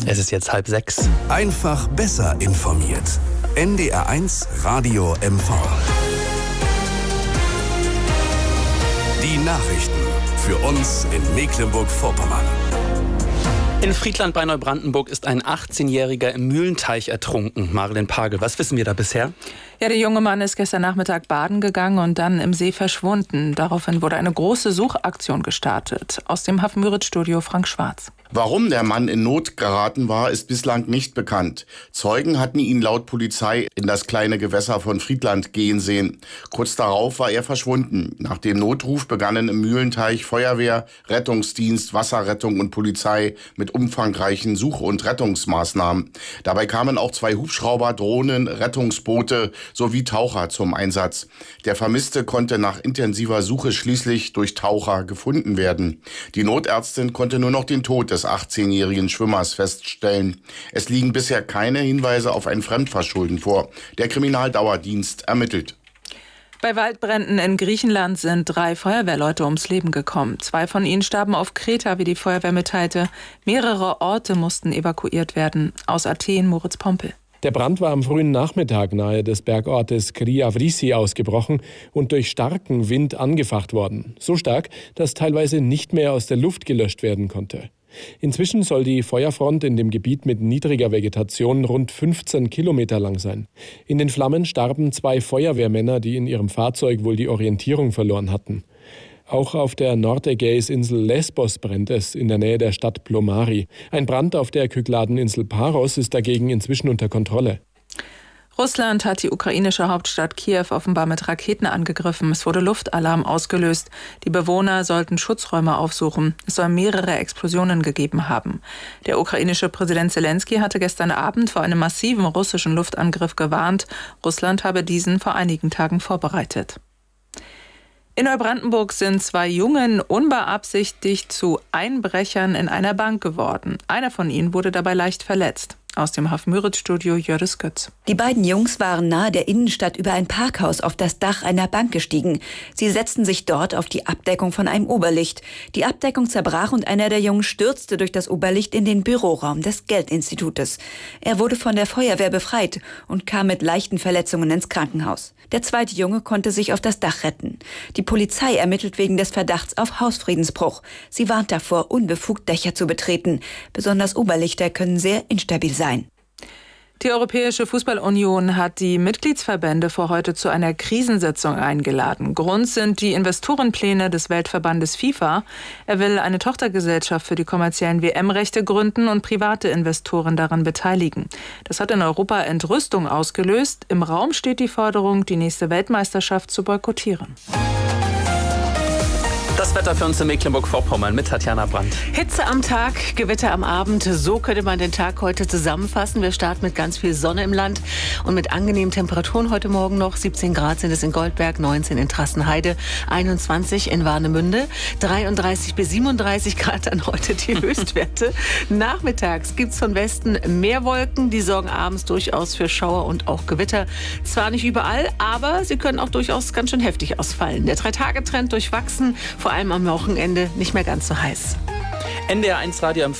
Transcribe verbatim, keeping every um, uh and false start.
Es ist jetzt halb sechs. Einfach besser informiert. N D R eins Radio M V. Die Nachrichten für uns in Mecklenburg-Vorpommern. In Friedland bei Neubrandenburg ist ein achtzehnjähriger im Mühlenteich ertrunken. Marlen Pagel, was wissen wir da bisher? Ja, der junge Mann ist gestern Nachmittag baden gegangen und dann im See verschwunden. Daraufhin wurde eine große Suchaktion gestartet. Aus dem Hafenmüritz-Studio Frank Schwarz. Warum der Mann in Not geraten war, ist bislang nicht bekannt. Zeugen hatten ihn laut Polizei in das kleine Gewässer von Friedland gehen sehen. Kurz darauf war er verschwunden. Nach dem Notruf begannen im Mühlenteich Feuerwehr, Rettungsdienst, Wasserrettung und Polizei mit umfangreichen Such- und Rettungsmaßnahmen. Dabei kamen auch zwei Hubschrauber, Drohnen, Rettungsboote sowie Taucher zum Einsatz. Der Vermisste konnte nach intensiver Suche schließlich durch Taucher gefunden werden. Die Notärztin konnte nur noch den Tod des achtzehnjährigen Schwimmers feststellen. Es liegen bisher keine Hinweise auf ein Fremdverschulden vor. Der Kriminaldauerdienst ermittelt. Bei Waldbränden in Griechenland sind drei Feuerwehrleute ums Leben gekommen. Zwei von ihnen starben auf Kreta, wie die Feuerwehr mitteilte. Mehrere Orte mussten evakuiert werden. Aus Athen, Moritz Pompel. Der Brand war am frühen Nachmittag nahe des Bergortes Kriavrisi ausgebrochen und durch starken Wind angefacht worden. So stark, dass teilweise nicht mehr aus der Luft gelöscht werden konnte. Inzwischen soll die Feuerfront in dem Gebiet mit niedriger Vegetation rund fünfzehn Kilometer lang sein. In den Flammen starben zwei Feuerwehrmänner, die in ihrem Fahrzeug wohl die Orientierung verloren hatten. Auch auf der Nordägäisinsel Lesbos brennt es in der Nähe der Stadt Plomari. Ein Brand auf der Kykladeninsel Paros ist dagegen inzwischen unter Kontrolle. Russland hat die ukrainische Hauptstadt Kiew offenbar mit Raketen angegriffen. Es wurde Luftalarm ausgelöst. Die Bewohner sollten Schutzräume aufsuchen. Es soll mehrere Explosionen gegeben haben. Der ukrainische Präsident Zelensky hatte gestern Abend vor einem massiven russischen Luftangriff gewarnt. Russland habe diesen vor einigen Tagen vorbereitet. In Neubrandenburg sind zwei Jungen unbeabsichtigt zu Einbrechern in einer Bank geworden. Einer von ihnen wurde dabei leicht verletzt. Aus dem Hafenmüritz-Studio Jöris Götz. Die beiden Jungs waren nahe der Innenstadt über ein Parkhaus auf das Dach einer Bank gestiegen. Sie setzten sich dort auf die Abdeckung von einem Oberlicht. Die Abdeckung zerbrach und einer der Jungen stürzte durch das Oberlicht in den Büroraum des Geldinstitutes. Er wurde von der Feuerwehr befreit und kam mit leichten Verletzungen ins Krankenhaus. Der zweite Junge konnte sich auf das Dach retten. Die Polizei ermittelt wegen des Verdachts auf Hausfriedensbruch. Sie warnt davor, unbefugt Dächer zu betreten. Besonders Oberlichter können sehr instabil sein. Die Europäische Fußballunion hat die Mitgliedsverbände vor heute zu einer Krisensitzung eingeladen. Grund sind die Investorenpläne des Weltverbandes FIFA. Er will eine Tochtergesellschaft für die kommerziellen W M-Rechte gründen und private Investoren daran beteiligen. Das hat in Europa Entrüstung ausgelöst. Im Raum steht die Forderung, die nächste Weltmeisterschaft zu boykottieren. Das Wetter für uns in Mecklenburg-Vorpommern mit Tatjana Brandt. Hitze am Tag, Gewitter am Abend. So könnte man den Tag heute zusammenfassen. Wir starten mit ganz viel Sonne im Land und mit angenehmen Temperaturen heute Morgen noch. siebzehn Grad sind es in Goldberg, neunzehn in Trassenheide, einundzwanzig in Warnemünde, dreiunddreißig bis siebenunddreißig Grad dann heute die Höchstwerte. Nachmittags gibt es von Westen mehr Wolken. Die sorgen abends durchaus für Schauer und auch Gewitter. Zwar nicht überall, aber sie können auch durchaus ganz schön heftig ausfallen. Der Drei-Tage-Trend durchwachsen. Vor allem am Wochenende nicht mehr ganz so heiß. N D R eins Radio M V